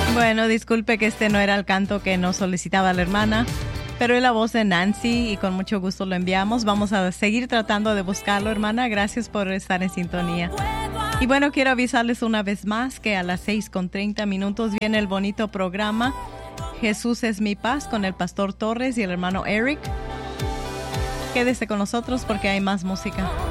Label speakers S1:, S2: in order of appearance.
S1: Bueno, disculpe que este no era el canto que nos solicitaba la hermana, pero es la voz de Nancy y con mucho gusto lo enviamos. Vamos a seguir tratando de buscarlo, hermana. Gracias por estar en sintonía. Y bueno, quiero avisarles una vez más que a las 6:30 viene el bonito programa Jesús es mi paz con el pastor Torres y el hermano Eric. Quédese con nosotros porque hay más música.